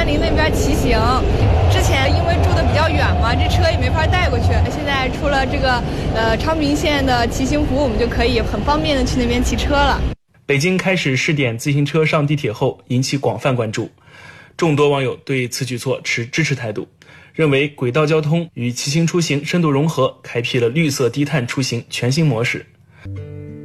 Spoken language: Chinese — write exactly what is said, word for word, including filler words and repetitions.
三林那边骑行。之前因为住的比较远嘛，这车也没法带过去。现在出了这个呃昌平线的骑行服，我们就可以很方便的去那边骑车了。 北京开始试点自行车上地铁后，引起广泛关注。众多网友对此举措持支持态度，认为轨道交通与骑行出行深度融合，开辟了绿色低碳出行全新模式。